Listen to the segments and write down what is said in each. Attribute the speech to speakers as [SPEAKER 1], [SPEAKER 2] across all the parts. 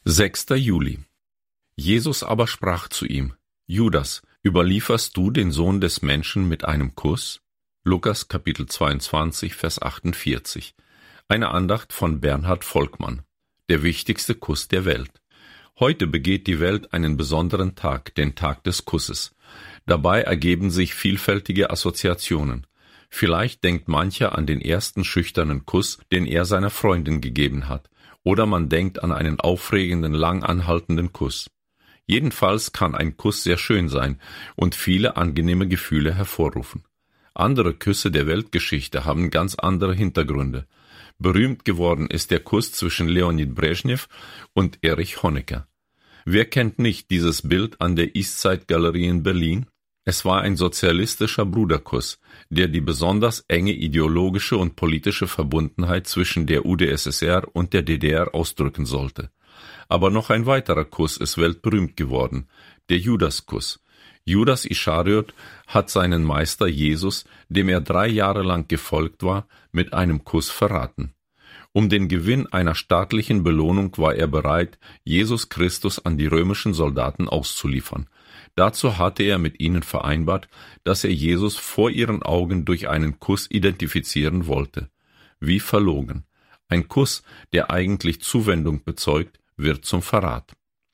[SPEAKER 1] 6. Juli. Jesus aber sprach zu ihm: Judas, überlieferst du den Sohn des Menschen mit einem Kuss? Lukas Kapitel 22, Vers 48. Eine Andacht von Bernhard Volkmann. Der wichtigste Kuss der Welt. Heute begeht die Welt einen besonderen Tag, den Tag des Kusses. Dabei ergeben sich vielfältige Assoziationen. Vielleicht denkt mancher an den ersten schüchternen Kuss, den er seiner Freundin gegeben hat, oder man denkt an einen aufregenden, lang anhaltenden Kuss. Jedenfalls kann ein Kuss sehr schön sein und viele angenehme Gefühle hervorrufen. Andere Küsse der Weltgeschichte haben ganz andere Hintergründe. Berühmt geworden ist der Kuss zwischen Leonid Brezhnev und Erich Honecker. Wer kennt nicht dieses Bild an der Eastside Galerie in Berlin? Es war ein sozialistischer Bruderkuss, der die besonders enge ideologische und politische Verbundenheit zwischen der UdSSR und der DDR ausdrücken sollte. Aber noch ein weiterer Kuss ist weltberühmt geworden, der Judaskuss. Judas Ischariot hat seinen Meister Jesus, dem er 3 Jahre lang gefolgt war, mit einem Kuss verraten. Um den Gewinn einer staatlichen Belohnung war er bereit, Jesus Christus an die römischen Soldaten auszuliefern. Dazu hatte er mit ihnen vereinbart, dass er Jesus vor ihren Augen durch einen Kuss identifizieren wollte. Wie verlogen. Ein Kuss, der eigentlich Zuwendung bezeugt, wird zum Verrat.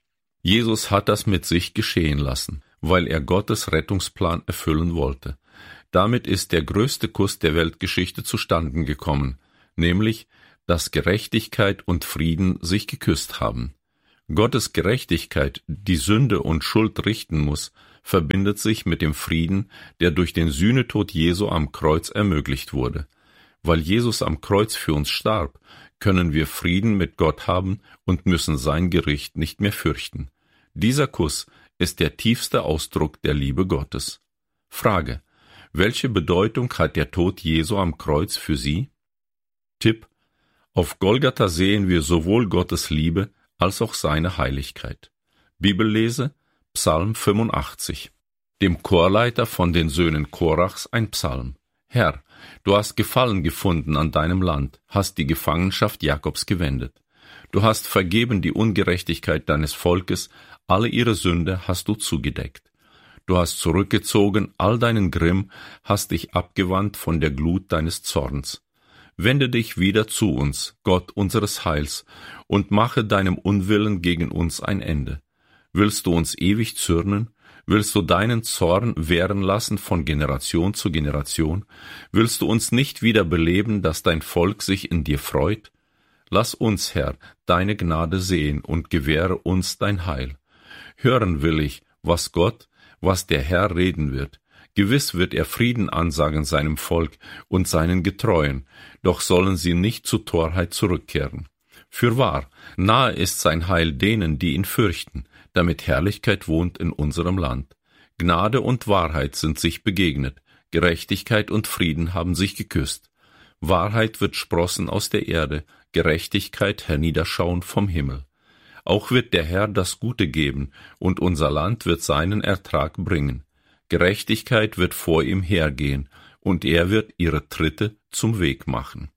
[SPEAKER 1] Jesus hat das mit sich geschehen lassen, weil er Gottes Rettungsplan erfüllen wollte. Damit ist der größte Kuss der Weltgeschichte zustande gekommen, nämlich, dass Gerechtigkeit und Frieden sich geküsst haben. Gottes Gerechtigkeit, die Sünde und Schuld richten muss, verbindet sich mit dem Frieden, der durch den Sühnetod Jesu am Kreuz ermöglicht wurde. Weil Jesus am Kreuz für uns starb, können wir Frieden mit Gott haben und müssen sein Gericht nicht mehr fürchten. Dieser Kuss ist der tiefste Ausdruck der Liebe Gottes. Frage: Welche Bedeutung hat der Tod Jesu am Kreuz für Sie? Tipp: Auf Golgatha sehen wir sowohl Gottes Liebe als auch seine Heiligkeit. Bibellese: Psalm 85. Dem Chorleiter von den Söhnen Korachs ein Psalm. Herr, du hast Gefallen gefunden an deinem Land, hast die Gefangenschaft Jakobs gewendet. Du hast vergeben die Ungerechtigkeit deines Volkes, alle ihre Sünde hast du zugedeckt. Du hast zurückgezogen all deinen Grimm, hast dich abgewandt von der Glut deines Zorns. Wende dich wieder zu uns, Gott unseres Heils, und mache deinem Unwillen gegen uns ein Ende. Willst du uns ewig zürnen? Willst du deinen Zorn währen lassen von Generation zu Generation? Willst du uns nicht wieder beleben, dass dein Volk sich in dir freut? Lass uns, Herr, deine Gnade sehen und gewähre uns dein Heil. Hören will ich, was der Herr reden wird. Gewiss wird er Frieden ansagen seinem Volk und seinen Getreuen, doch sollen sie nicht zu Torheit zurückkehren. Fürwahr, nahe ist sein Heil denen, die ihn fürchten, damit Herrlichkeit wohnt in unserem Land. Gnade und Wahrheit sind sich begegnet, Gerechtigkeit und Frieden haben sich geküsst. Wahrheit wird sprossen aus der Erde, Gerechtigkeit herniederschauen vom Himmel. Auch wird der Herr das Gute geben, und unser Land wird seinen Ertrag bringen. Gerechtigkeit wird vor ihm hergehen, und er wird ihre Tritte zum Weg machen.